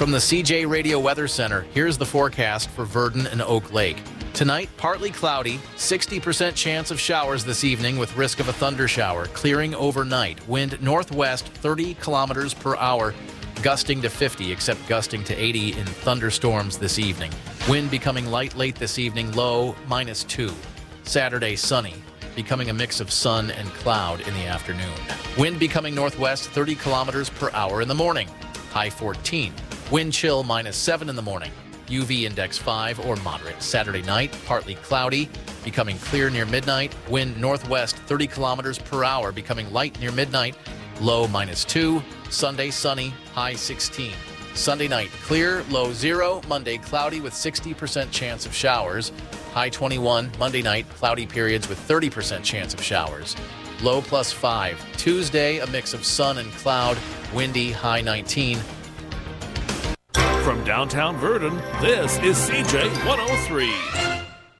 From the CJ Radio Weather Center, here's the forecast for Verdon and Oak Lake. Tonight, partly cloudy, 60% chance of showers this evening with risk of a thunder shower, clearing overnight. Wind northwest 30 kilometers per hour, gusting to 50, except gusting to 80 in thunderstorms this evening. Wind becoming light late this evening, low -2. Saturday, sunny, becoming a mix of sun and cloud in the afternoon. Wind becoming northwest 30 kilometers per hour in the morning, high 14. Wind chill -7 in the morning. UV index 5 or moderate. Saturday night, partly cloudy, becoming clear near midnight. Wind northwest 30 kilometers per hour, becoming light near midnight, low -2. Sunday, sunny, high 16. Sunday night, clear, low 0. Monday, cloudy with 60% chance of showers, high 21. Monday night, cloudy periods with 30% chance of showers, low +5. Tuesday, a mix of sun and cloud, windy, high 19. From downtown Verdon, this is CJ 103.